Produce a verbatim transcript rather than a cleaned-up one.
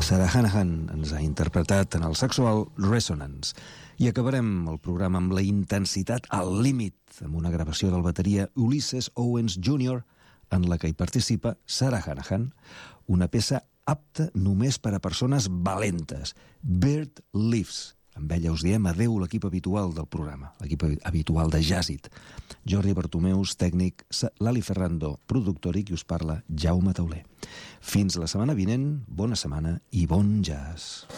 Sarah Hanahan ens ha interpretat en el Sexual Resonance. I acabarem el programa amb la intensitat al límit, amb una gravació del bateria Ulysses Owens júnior, en la que hi participa Sarah Hanahan, una peça apta només per a persones valentes, Bird Lives. Amb ella us diem adeu l'equip habitual del programa, l'equip habitual de Jazzit. Jordi Bartomeus, tècnic, Lali Ferrando, productor, i qui us parla, Jaume Tauler. Fins la setmana vinent, bona setmana i bon jazz.